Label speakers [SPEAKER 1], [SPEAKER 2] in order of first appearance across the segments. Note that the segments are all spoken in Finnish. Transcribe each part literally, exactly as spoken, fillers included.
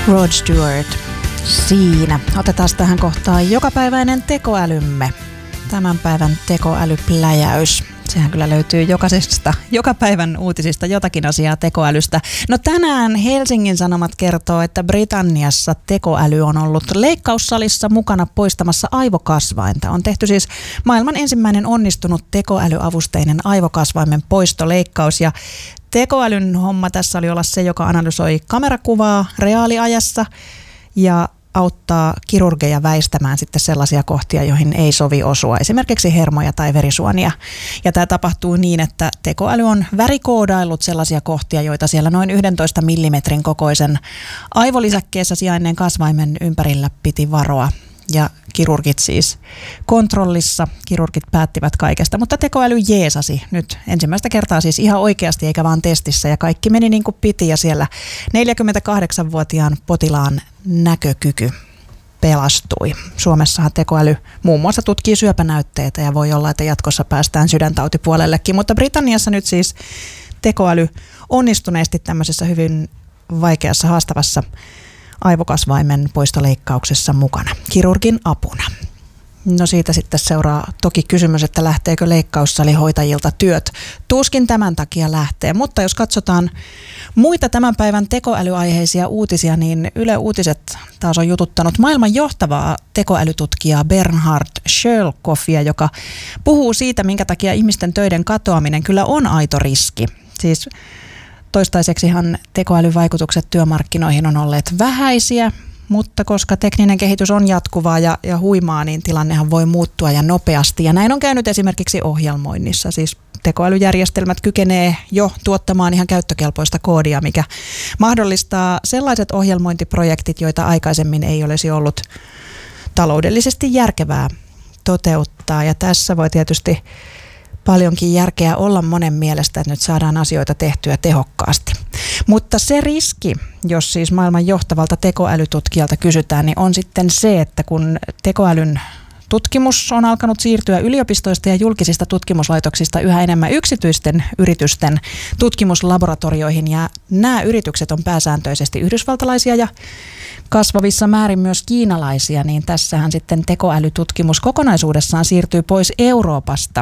[SPEAKER 1] Rod Stewart. Siinä. Otetaan tähän kohtaan jokapäiväinen tekoälymme. Tämän päivän tekoälypläjäys. Sehän kyllä löytyy jokaisesta, joka päivän uutisista jotakin asiaa tekoälystä. No tänään Helsingin Sanomat kertoo, että Britanniassa tekoäly on ollut leikkaussalissa mukana poistamassa aivokasvainta. On tehty siis maailman ensimmäinen onnistunut tekoälyavusteinen aivokasvaimen poistoleikkaus. Ja tekoälyn homma tässä oli olla se, joka analysoi kamerakuvaa reaaliajassa ja auttaa kirurgeja väistämään sitten sellaisia kohtia, joihin ei sovi osua, esimerkiksi hermoja tai verisuonia. Ja tämä tapahtuu niin, että tekoäly on värikoodaillut sellaisia kohtia, joita siellä noin yksitoista millimetrin kokoisen aivolisäkkeessä sijainneen kasvaimen ympärillä piti varoa. Ja kirurgit siis kontrollissa, kirurgit päättivät kaikesta, mutta tekoäly jeesasi nyt ensimmäistä kertaa siis ihan oikeasti eikä vaan testissä ja kaikki meni niin kuin piti ja siellä neljäkymmentäkahdeksanvuotiaan potilaan näkökyky pelastui. Suomessahan tekoäly muun muassa tutkii syöpänäytteitä ja voi olla, että jatkossa päästään sydäntautipuolellekin, mutta Britanniassa nyt siis tekoäly onnistuneesti tämmöisessä hyvin vaikeassa, haastavassa aivokasvaimen poistoleikkauksessa mukana, kirurgin apuna. No siitä sitten seuraa toki kysymys, että lähteekö leikkaussalihoitajilta työt. Tuskin tämän takia lähtee, mutta jos katsotaan muita tämän päivän tekoälyaiheisia uutisia, niin Yle Uutiset taas on jututtanut maailman johtavaa tekoälytutkijaa Bernhard Schölkoffia, joka puhuu siitä, minkä takia ihmisten töiden katoaminen kyllä on aito riski. Siis toistaiseksihan tekoälyn vaikutukset työmarkkinoihin on olleet vähäisiä, mutta koska tekninen kehitys on jatkuvaa ja, ja huimaa, niin tilannehan voi muuttua ja nopeasti. Ja näin on käynyt esimerkiksi ohjelmoinnissa. Siis tekoälyjärjestelmät kykenee jo tuottamaan ihan käyttökelpoista koodia, mikä mahdollistaa sellaiset ohjelmointiprojektit, joita aikaisemmin ei olisi ollut taloudellisesti järkevää toteuttaa. Ja tässä voi tietysti paljonkin järkeä olla monen mielestä, että nyt saadaan asioita tehtyä tehokkaasti. Mutta se riski, jos siis maailman johtavalta tekoälytutkijalta kysytään, niin on sitten se, että kun tekoälyn tutkimus on alkanut siirtyä yliopistoista ja julkisista tutkimuslaitoksista yhä enemmän yksityisten yritysten tutkimuslaboratorioihin, ja nämä yritykset on pääsääntöisesti yhdysvaltalaisia ja kasvavissa määrin myös kiinalaisia, niin tässähän sitten tekoälytutkimus kokonaisuudessaan siirtyy pois Euroopasta.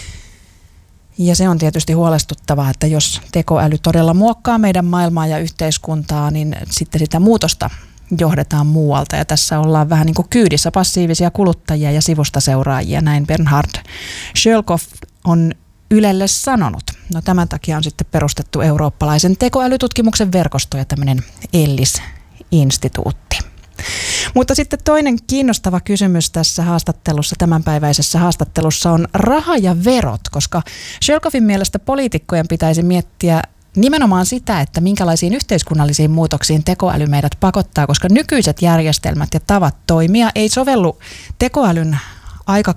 [SPEAKER 1] Ja se on tietysti huolestuttavaa, että jos tekoäly todella muokkaa meidän maailmaa ja yhteiskuntaa, niin sitten sitä muutosta johdetaan muualta. Ja tässä ollaan vähän niin kuin kyydissä passiivisia kuluttajia ja sivusta seuraajia, näin Bernhard Schölkoff on Ylelle sanonut. No tämän takia on sitten perustettu eurooppalaisen tekoälytutkimuksen verkosto ja tämmöinen Ellis-instituutti. Mutta sitten toinen kiinnostava kysymys tässä haastattelussa, tämänpäiväisessä haastattelussa on raha ja verot, koska Schölkoffin mielestä poliitikkojen pitäisi miettiä nimenomaan sitä, että minkälaisiin yhteiskunnallisiin muutoksiin tekoäly meidät pakottaa, koska nykyiset järjestelmät ja tavat toimia ei sovellu tekoälyn